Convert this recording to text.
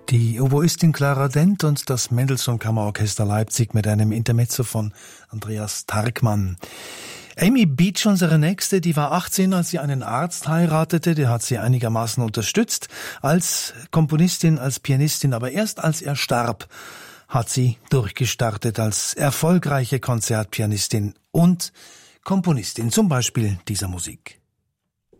Die Oboistin Clara Dent und das Mendelssohn Kammerorchester Leipzig mit einem Intermezzo von Andreas Tarkmann. Amy Beach, unsere Nächste, die war 18, als sie einen Arzt heiratete. Der hat sie einigermaßen unterstützt als Komponistin, als Pianistin. Aber erst als er starb, hat sie durchgestartet als erfolgreiche Konzertpianistin und Komponistin, zum Beispiel dieser Musik.